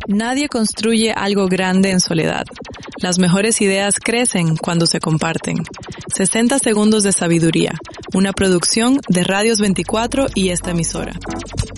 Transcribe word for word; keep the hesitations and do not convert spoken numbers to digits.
Nadie construye algo grande en soledad. Las mejores ideas crecen cuando se comparten. sesenta segundos de sabiduría, una producción de Radios veinticuatro y esta emisora.